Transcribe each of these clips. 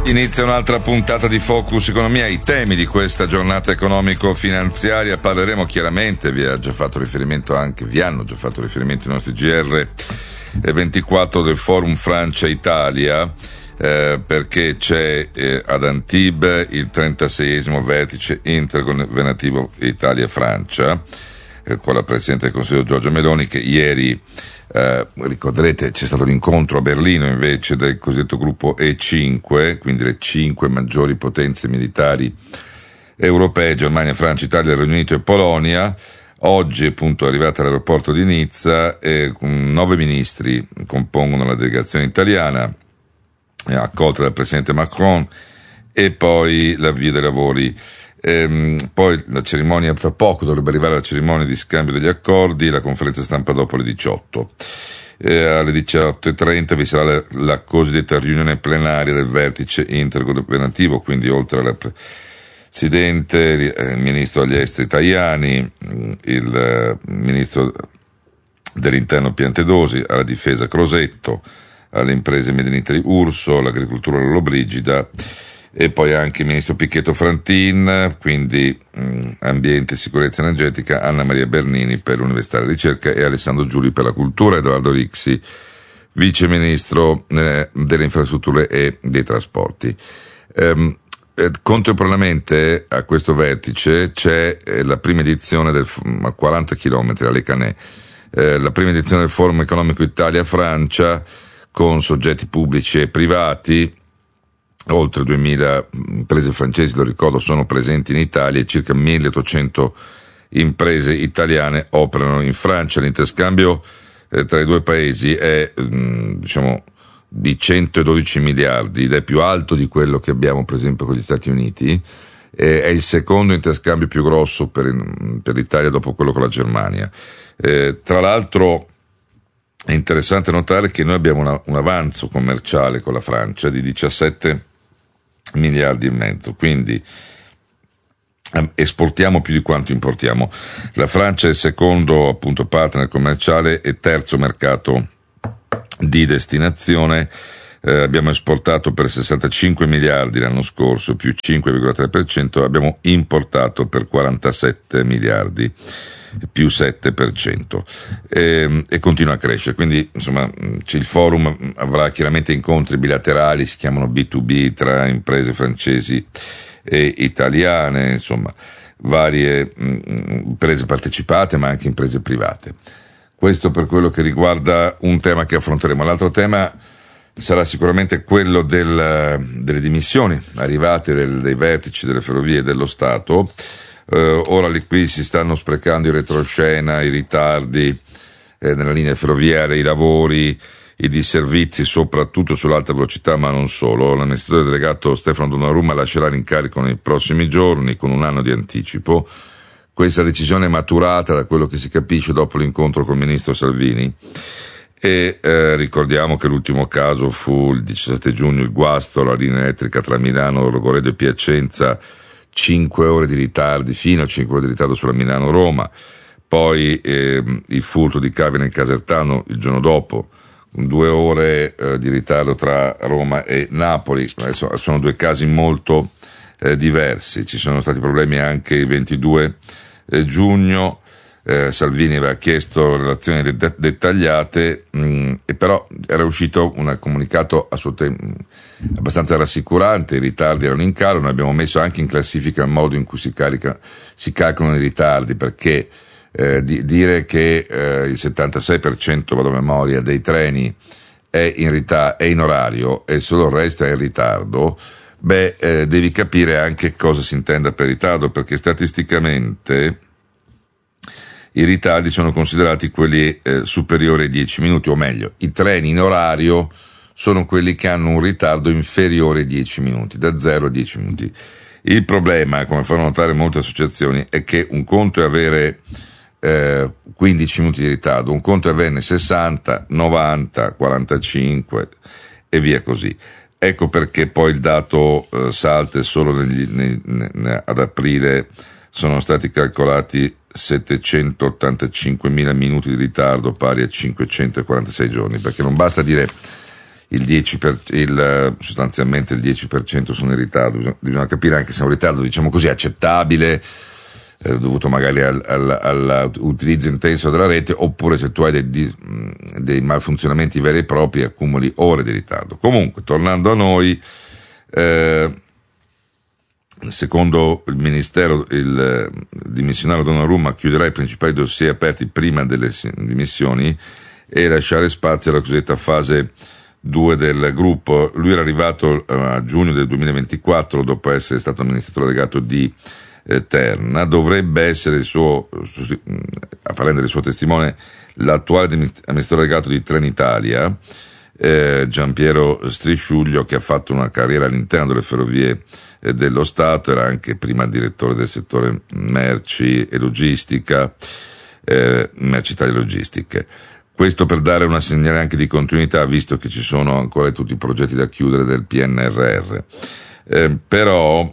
Inizia un'altra puntata di Focus Economia. I temi di questa giornata economico-finanziaria parleremo chiaramente, vi hanno già fatto riferimento i nostri GR24 del Forum Francia-Italia, perché c'è ad Antibes il 36esimo vertice intergovernativo Italia-Francia, con la Presidente del Consiglio Giorgia Meloni, che ieri ricorderete c'è stato l'incontro a Berlino invece del cosiddetto gruppo E5, quindi le 5 maggiori potenze militari europee: Germania, Francia, Italia, Regno Unito e Polonia. Oggi appunto è arrivata all'aeroporto di Nizza e 9 ministri compongono la delegazione italiana, accolta dal Presidente Macron, e poi l'avvio dei lavori. Poi la cerimonia, tra poco dovrebbe arrivare la cerimonia di scambio degli accordi, la conferenza stampa dopo le 18. Alle 18.30 vi sarà la cosiddetta riunione plenaria del vertice intergovernativo, quindi oltre alla Presidente, il Ministro degli Esteri Tajani, il Ministro dell'Interno Piantedosi, alla Difesa Crosetto, alle imprese Made in Italy Urso, all'agricoltura Lollobrigida, e poi anche il ministro Pichetto Frantin, quindi ambiente e sicurezza energetica, Anna Maria Bernini per l'Università della Ricerca e Alessandro Giuli per la cultura, Edoardo Rixi, vice ministro delle infrastrutture e dei trasporti. Contemporaneamente a questo vertice c'è la prima edizione a 40 km a Le Canet, la prima edizione del Forum Economico Italia-Francia, con soggetti pubblici e privati. Oltre 2000 imprese francesi, lo ricordo, sono presenti in Italia e circa 1800 imprese italiane operano in Francia. L'interscambio tra i due paesi è di 112 miliardi ed è più alto di quello che abbiamo per esempio con gli Stati Uniti. È il secondo interscambio più grosso per l'Italia dopo quello con la Germania. Tra l'altro è interessante notare che noi abbiamo un avanzo commerciale con la Francia di 17 miliardi e mezzo, quindi esportiamo più di quanto importiamo. La Francia è il secondo appunto partner commerciale e terzo mercato di destinazione. Abbiamo esportato per 65 miliardi l'anno scorso, più 5,3%, abbiamo importato per 47 miliardi, più 7%, e continua a crescere. Quindi insomma il forum avrà chiaramente incontri bilaterali, si chiamano B2B, tra imprese francesi e italiane, insomma varie imprese partecipate ma anche imprese private. Questo per quello che riguarda un tema che affronteremo. L'altro tema sarà sicuramente quello delle dimissioni arrivate dei vertici delle ferrovie dello Stato. Ora qui si stanno sprecando in retroscena i ritardi nella linea ferroviaria, i lavori, i disservizi soprattutto sull'alta velocità, ma non solo. L'amministratore delegato Stefano Donnarumma lascerà l'incarico nei prossimi giorni con un anno di anticipo. Questa decisione è maturata, da quello che si capisce, dopo l'incontro col ministro Salvini, e ricordiamo che l'ultimo caso fu il 17 giugno, il guasto alla linea elettrica tra Milano, Rogoredo e Piacenza, 5 ore di ritardi, fino a 5 ore di ritardo sulla Milano-Roma, poi il furto di cavi nel Casertano il giorno dopo, 2 ore di ritardo tra Roma e Napoli. Adesso sono 2 casi molto diversi. Ci sono stati problemi anche il 22 giugno, Salvini aveva chiesto relazioni dettagliate, e però era uscito un comunicato abbastanza rassicurante. I ritardi erano in calo, noi abbiamo messo anche in classifica il modo in cui si calcolano i ritardi, perché dire che il 76%, vado a memoria, dei treni è in orario e solo il resto è in ritardo, devi capire anche cosa si intenda per ritardo, perché statisticamente i ritardi sono considerati quelli superiori ai 10 minuti, o meglio, i treni in orario sono quelli che hanno un ritardo inferiore ai 10 minuti, da 0 a 10 minuti. Il problema, come fanno notare molte associazioni, è che un conto è avere 15 minuti di ritardo, un conto è averne 60, 90, 45 e via così. Ecco perché poi il dato salta, solo ad aprile sono stati calcolati 785.000 minuti di ritardo, pari a 546 giorni, perché non basta dire sostanzialmente il 10% sono in ritardo. Bisogna capire anche se è un ritardo, diciamo così, accettabile, dovuto magari all'utilizzo intenso della rete, oppure se tu hai dei malfunzionamenti veri e propri accumuli ore di ritardo. Comunque, tornando a noi, secondo il Ministero, il dimissionario Donnarumma chiuderà i principali dossier aperti prima delle dimissioni e lasciare spazio alla cosiddetta fase 2 del gruppo. Lui era arrivato a giugno del 2024 dopo essere stato amministratore delegato di Terna. Dovrebbe essere a prendere il suo testimone l'attuale amministratore delegato di Trenitalia, Giampiero Strisciuglio, che ha fatto una carriera all'interno delle ferrovie dello Stato, era anche prima direttore del settore merci e logistica, merci Italia Logistiche. Questo per dare una segnale anche di continuità, visto che ci sono ancora tutti i progetti da chiudere del PNRR. Però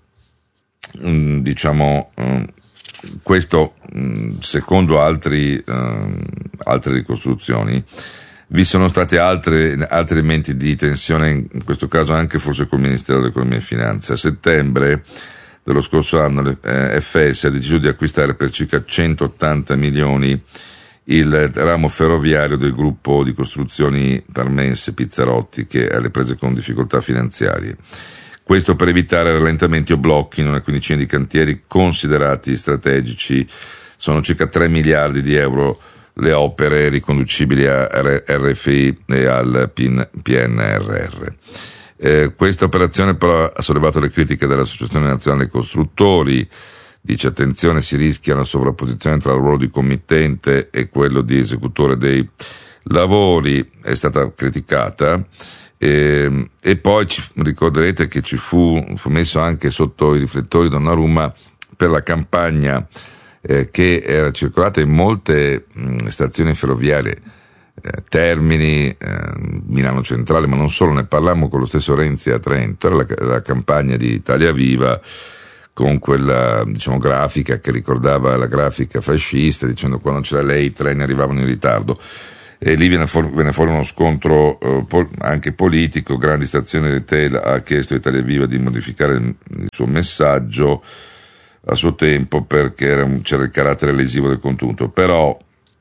diciamo questo secondo altre ricostruzioni vi sono stati altri elementi di tensione, in questo caso anche forse col Ministero dell'Economia e Finanze. A settembre dello scorso anno FS ha deciso di acquistare per circa 180 milioni il ramo ferroviario del gruppo di costruzioni Parmense Pizzarotti, che è alle prese con difficoltà finanziarie. Questo per evitare rallentamenti o blocchi in una quindicina di cantieri considerati strategici. Sono circa 3 miliardi di euro le opere riconducibili a RFI e al PNRR. Questa operazione però ha sollevato le critiche dell'Associazione Nazionale dei Costruttori. Dice: attenzione, si rischia una sovrapposizione tra il ruolo di committente e quello di esecutore dei lavori. È stata criticata. E poi ricorderete che ci fu messo anche sotto i riflettori Donnarumma per la campagna che era circolata in molte stazioni ferroviarie, Termini, Milano Centrale, ma non solo. Ne parlammo con lo stesso Renzi a Trento. Era la campagna di Italia Viva, con quella, diciamo, grafica che ricordava la grafica fascista, dicendo quando c'era lei i treni arrivavano in ritardo. E lì venne fuori uno scontro anche politico. Grandi stazioni retail ha chiesto a Italia Viva di modificare il suo messaggio a suo tempo, perché c'era il carattere lesivo del contenuto. Però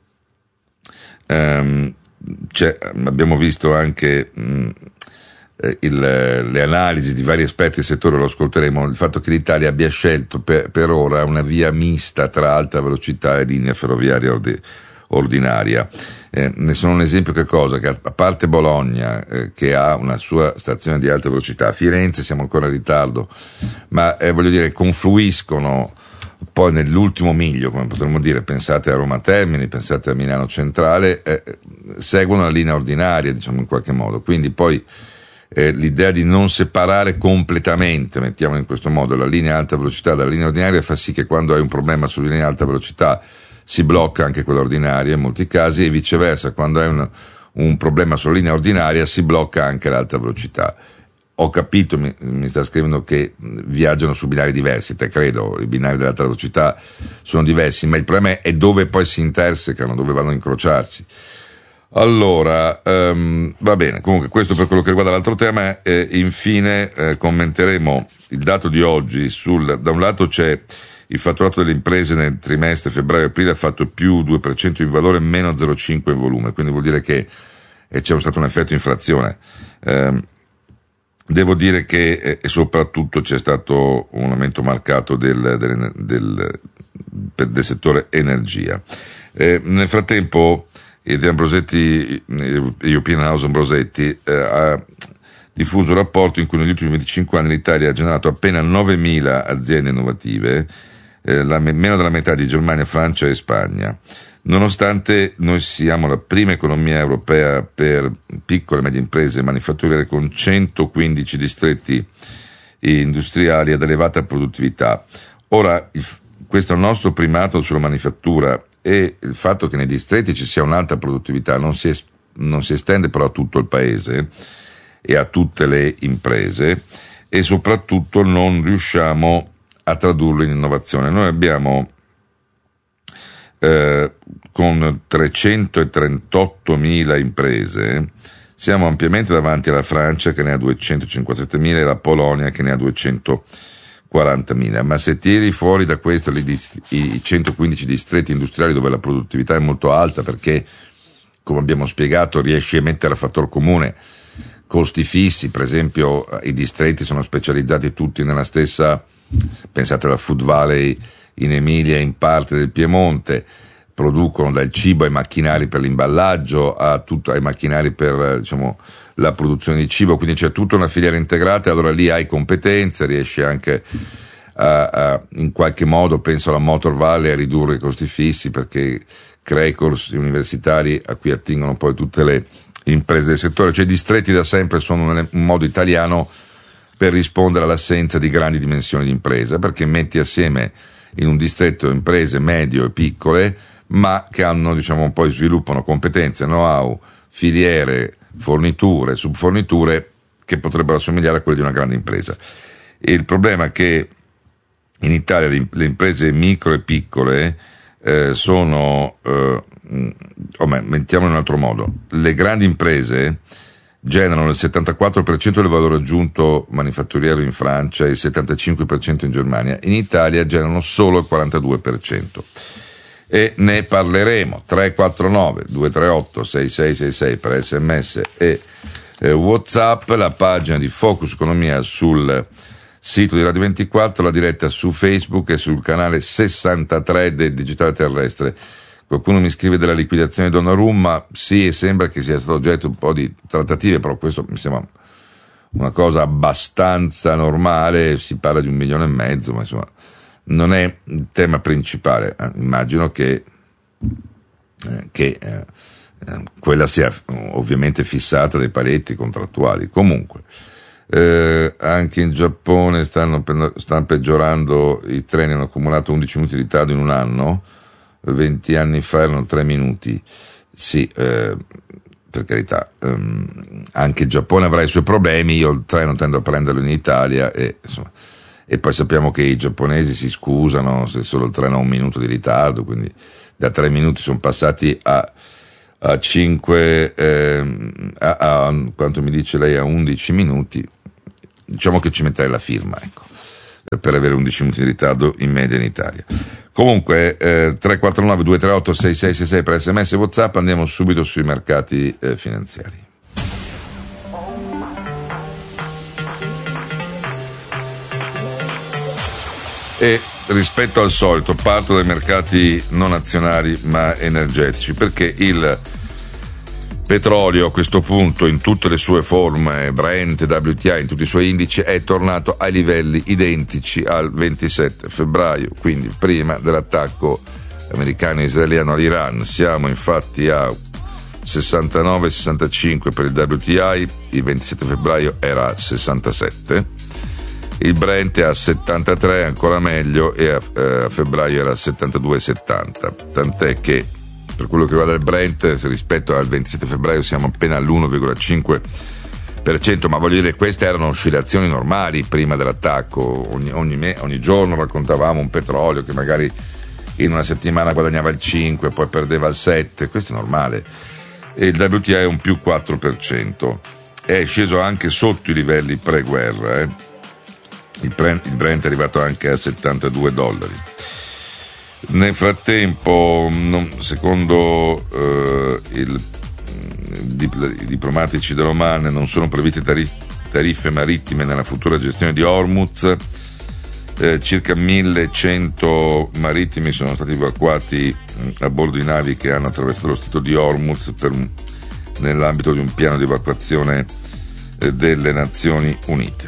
abbiamo visto anche le analisi di vari esperti del settore, lo ascolteremo, il fatto che l'Italia abbia scelto per ora una via mista tra alta velocità e linea ferroviaria ordinaria. Ne sono un esempio che a parte Bologna, che ha una sua stazione di alta velocità, a Firenze siamo ancora in ritardo, ma voglio dire, confluiscono poi nell'ultimo miglio, come potremmo dire. Pensate a Roma Termini, pensate a Milano Centrale, seguono la linea ordinaria, diciamo, in qualche modo. Quindi poi l'idea di non separare completamente, mettiamolo in questo modo, la linea alta velocità dalla linea ordinaria fa sì che quando hai un problema sulla linea alta velocità si blocca anche quella ordinaria in molti casi, e viceversa, quando hai un problema sulla linea ordinaria si blocca anche l'alta velocità. Ho capito, mi sta scrivendo che viaggiano su binari diversi, credo, i binari dell'alta velocità sono diversi, ma il problema è dove poi si intersecano, dove vanno a incrociarsi. Allora, va bene, comunque questo per quello che riguarda l'altro tema. Infine commenteremo il dato di oggi. Da un lato c'è il fatturato delle imprese nel trimestre febbraio-aprile, ha fatto più 2% in valore, meno 0,5% in volume, quindi vuol dire che c'è stato un effetto inflazione. Devo dire che soprattutto c'è stato un aumento marcato del settore energia. Nel frattempo ed Ambrosetti, European House Ambrosetti, ha diffuso un rapporto in cui negli ultimi 25 anni l'Italia ha generato appena 9.000 aziende innovative, meno della metà di Germania, Francia e Spagna. Nonostante noi siamo la prima economia europea per piccole e medie imprese manifatturiere, con 115 distretti industriali ad elevata produttività. Ora, questo nostro primato sulla manifattura e il fatto che nei distretti ci sia un'alta produttività non si estende però a tutto il paese e a tutte le imprese, e soprattutto non riusciamo a tradurlo in innovazione. Noi abbiamo con 338.000 imprese Siamo ampiamente davanti alla Francia, che ne ha 257.000, e la Polonia, che ne ha 240.000. Ma se tiri fuori da questo i 115 distretti industriali dove la produttività è molto alta, perché, come abbiamo spiegato, riesci a mettere a fattor comune costi fissi, per esempio i distretti sono specializzati tutti nella stessa, pensate alla Food Valley in Emilia, in parte del Piemonte, producono dal cibo ai macchinari per l'imballaggio ai macchinari per, diciamo, la produzione di cibo, quindi c'è tutta una filiera integrata, e allora lì hai competenze, riesci anche in qualche modo, penso alla Motor Valley, a ridurre i costi fissi, perché crei corsi universitari a cui attingono poi tutte le imprese del settore. Cioè i distretti da sempre sono un modo italiano per rispondere all'assenza di grandi dimensioni di impresa, perché metti assieme in un distretto imprese medio e piccole, ma che hanno, diciamo, poi sviluppano competenze, know-how, filiere, forniture, subforniture che potrebbero assomigliare a quelle di una grande impresa. E il problema è che in Italia le imprese micro e piccole sono, mettiamolo in un altro modo, le grandi imprese generano il 74% del valore aggiunto manifatturiero in Francia e il 75% in Germania. In Italia generano solo il 42%. E ne parleremo. 349 238 6666 per SMS e WhatsApp, la pagina di Focus Economia sul sito di Radio 24, la diretta su Facebook e sul canale 63 del Digitale Terrestre. Qualcuno mi scrive della liquidazione di Donnarumma, sì, e sembra che sia stato oggetto un po' di trattative, però questo mi sembra una cosa abbastanza normale, si parla di 1,5 milioni, ma insomma non è il tema principale. Immagino che quella sia ovviamente fissata dai paletti contrattuali. Comunque anche in Giappone stanno peggiorando, i treni hanno accumulato 11 minuti di ritardo in un anno, 20 anni fa erano 3 minuti. Sì, per carità, anche il Giappone avrà i suoi problemi. Io il treno tendo a prenderlo in Italia e poi sappiamo che i giapponesi si scusano se solo il treno ha 1 minuto di ritardo, quindi da 3 minuti sono passati a 5, quanto mi dice lei, a 11 minuti. Diciamo che ci metterei la firma, ecco, per avere 11 minuti di ritardo in media in Italia. Comunque 349 238 6666 per SMS e WhatsApp. Andiamo subito sui mercati finanziari. E rispetto al solito parto dai mercati non azionari ma energetici, perché il petrolio a questo punto in tutte le sue forme, Brent, WTI, in tutti i suoi indici, è tornato ai livelli identici al 27 febbraio, quindi prima dell'attacco americano-israeliano all'Iran. Siamo infatti a 69,65 per il WTI, il 27 febbraio era a 67, il Brent è a 73, ancora meglio, e a febbraio era a 72,70, tant'è che per quello che riguarda il Brent, se rispetto al 27 febbraio siamo appena all'1,5%, ma voglio dire, queste erano oscillazioni normali prima dell'attacco. Ogni giorno raccontavamo un petrolio che magari in una settimana guadagnava il 5, poi perdeva il 7, questo è normale. E il WTI è un più 4%, è sceso anche sotto i livelli pre-guerra, Il Brent è arrivato anche a $72. Nel frattempo, secondo i diplomatici dell'Oman, non sono previste tariffe marittime nella futura gestione di Hormuz. Circa 1100 marittimi sono stati evacuati a bordo di navi che hanno attraversato lo stretto di Hormuz nell'ambito di un piano di evacuazione delle Nazioni Unite.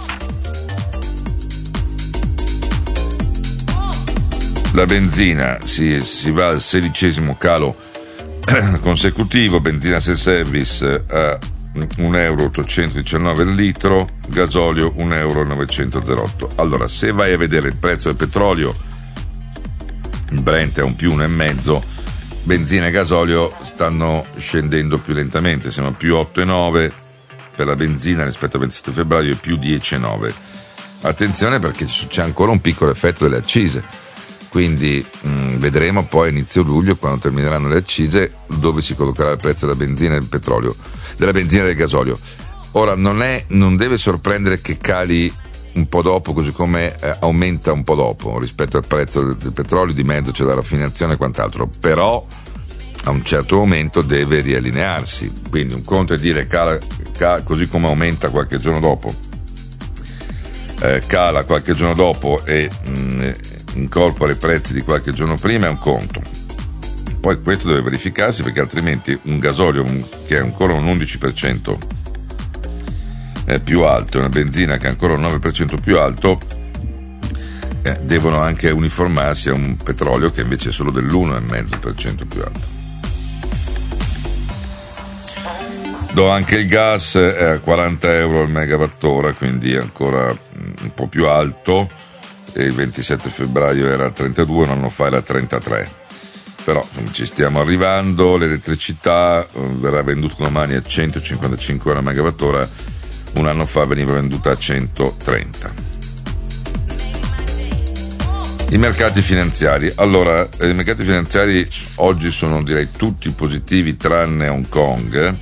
La benzina si va al 16° calo consecutivo, benzina self-service a €1,819 al litro, gasolio €1,908. Allora, se vai a vedere il prezzo del petrolio, il Brent è un più 1,5, benzina e gasolio stanno scendendo più lentamente, siamo a più 8,9 per la benzina rispetto al 27 febbraio e più 10,9. Attenzione, perché c'è ancora un piccolo effetto delle accise. quindi vedremo poi a inizio luglio, quando termineranno le accise, dove si collocherà il prezzo della benzina e del petrolio, della benzina e del gasolio. Ora non deve sorprendere che cali un po' dopo, così come aumenta un po' dopo rispetto al prezzo del petrolio, di mezzo c'è la raffinazione e quant'altro, però a un certo momento deve riallinearsi, quindi un conto è dire cala così come aumenta qualche giorno dopo, cala qualche giorno dopo e incorpora i prezzi di qualche giorno prima, è un conto. Poi questo deve verificarsi, perché altrimenti un gasolio che è ancora un 11% più alto e una benzina che è ancora un 9% più alto devono anche uniformarsi a un petrolio che invece è solo dell'1,5% più alto. Do anche il gas è a 40 euro al megawattora, quindi è ancora un po' più alto, e il 27 febbraio era a 32, un anno fa era a 33, però insomma, ci stiamo arrivando. L'elettricità verrà venduta domani a 155 euro al megawattora, un anno fa veniva venduta a 130. I mercati finanziari. Allora, i mercati finanziari oggi sono, direi, tutti positivi tranne Hong Kong,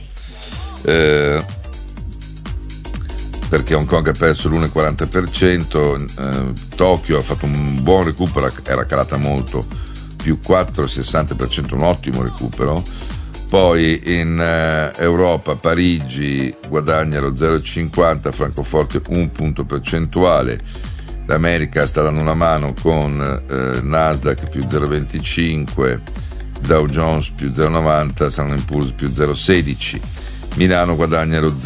perché Hong Kong ha perso l'1,40%, Tokyo ha fatto un buon recupero, era calata molto, più 4,60%, un ottimo recupero. Poi in Europa Parigi guadagna lo 0,50, Francoforte un punto percentuale, l'America sta dando una mano con Nasdaq più 0,25, Dow Jones più 0,90, Standard & Poor's più 0,16, Milano guadagna lo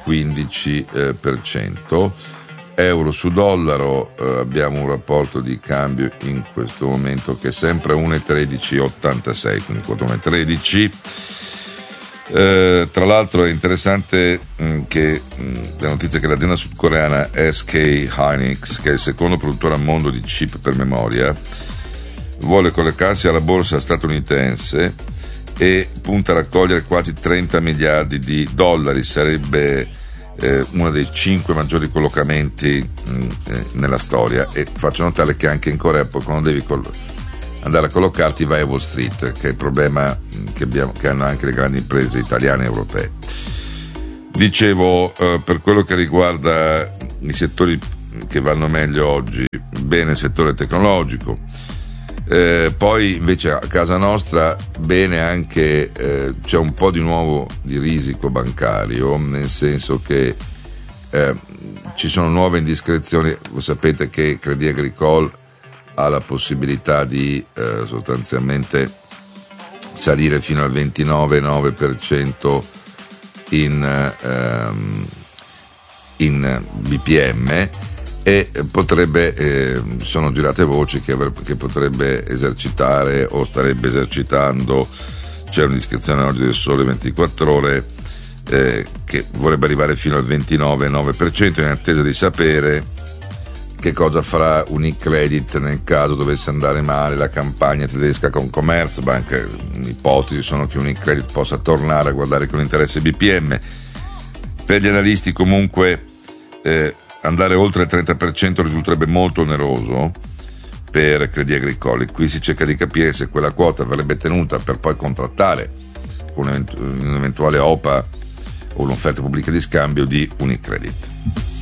0,15%. Euro su dollaro, abbiamo un rapporto di cambio in questo momento che è sempre 1,1386, quindi quota 1,13. Tra l'altro è interessante che la notizia che l'azienda sudcoreana SK Hynix, che è il secondo produttore al mondo di chip per memoria, vuole collocarsi alla borsa statunitense e punta a raccogliere quasi 30 miliardi di dollari. Sarebbe uno dei 5 maggiori collocamenti nella storia, e faccio notare che anche in Corea poi quando devi andare a collocarti vai a Wall Street, che è il problema che hanno anche le grandi imprese italiane e europee. Dicevo, per quello che riguarda i settori che vanno meglio oggi, bene il settore tecnologico, poi invece a casa nostra bene anche c'è un po' di nuovo di risico bancario, nel senso che ci sono nuove indiscrezioni. Voi sapete che Crédit Agricole ha la possibilità di sostanzialmente salire fino al 29,9% in BPM, e potrebbe, sono girate voci che potrebbe esercitare o starebbe esercitando, c'è un'indiscrezione oggi del Sole 24 Ore, che vorrebbe arrivare fino al 29,9%, in attesa di sapere che cosa farà Unicredit nel caso dovesse andare male la campagna tedesca con Commerzbank. Ipotesi sono che Unicredit possa tornare a guardare con interesse BPM. Per gli analisti comunque andare oltre il 30% risulterebbe molto oneroso per Crédit Agricole. Qui si cerca di capire se quella quota verrebbe tenuta per poi contrattare con un'eventuale OPA o un'offerta pubblica di scambio di Unicredit.